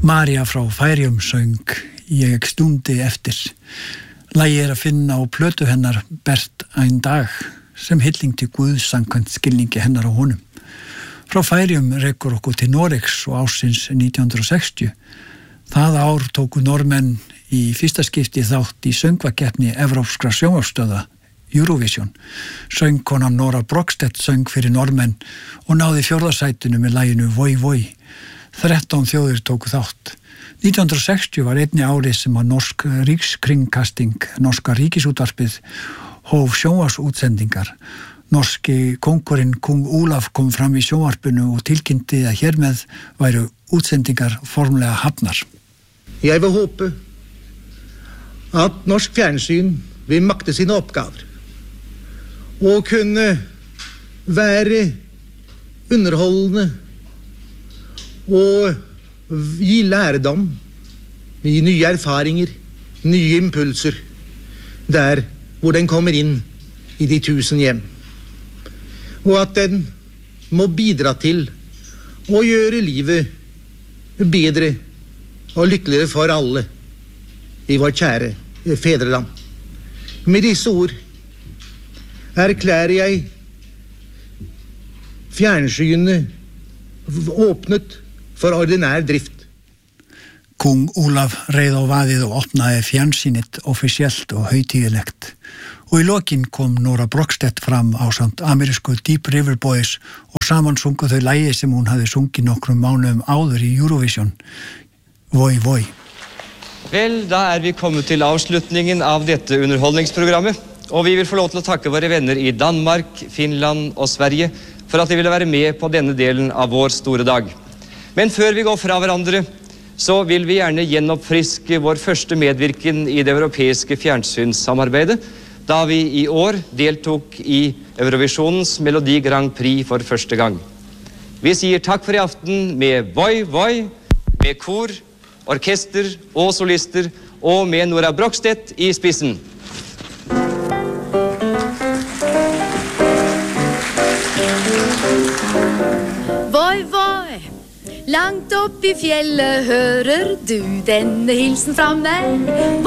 María frá Færeyjum söng Ég stundi eftir. Lagið að finna á plötu hennar Bert ein dag sem hylling til Guðs samkvæmt skilningi hennar á honum. Frá Færeyjum rekur okkur til Noregs og ársins 1960. Það ár tóku normenn í fyrsta skipti þátt í söngvakeppni evrópskra sjónvarpsstöðva Eurovision. Söngkonan Nora Brogstedt söng fyrir normenn og náði 4. sætinu með laginu Voi Voi. 13 þjóðir tóku þátt. 1960 var einni árið sem að norsk ríkskringkasting, norska ríkisútvarpið, hóf sjónvarpsútsendingar. Norski kóngurinn Kong Olaf kom fram í sjónvarpinu og tilkynnti að hér með væru útsendingar formlega hafnar. Jeg vil håpe at norsk fjernsyn vil makte sine oppgaver og kunne være underholdende og gi lærdom, gi nye erfaringer, nye impulser der hvor den kommer inn i de 1000 hjem. Og at den må bidra til å gjøre livet bedre og lykkeligere for alle i vårt kjære fedreland. Med disse ord erklærer jeg fjernsynet åpnet for ordinær drift. Kong Olaf reið á vaðið og opnaði fjernsýnið offisielt og høytíðilegt. Og í lokin kom Nora Brogstedt fram ásamt amerísku Deep River Boys og saman sungu þau lagið sem hún hafði sungið nokkrum mánuðum áður í Eurovision. Voi Voi. Vel, da vi kommet til avslutningen av dette underholdningsprogrammet, og vi vil få lov til å takke våre venner i Danmark, Finland og Sverige for at de ville være med på denne delen av vår store dag. Men før vi går fra hverandre, så vil vi gjerne gjenoppfriske vår første medvirken i det europeiske fjernsynssamarbeidet, da vi i år deltok i Eurovisionens Melodi Grand Prix for første gang. Vi sier takk for i aften med Voi Voi, med kor, orkester og solister, og med Nora Brogstedt i spissen. Voi Voi, langt opp i fjellet hører du denne hilsen fra meg.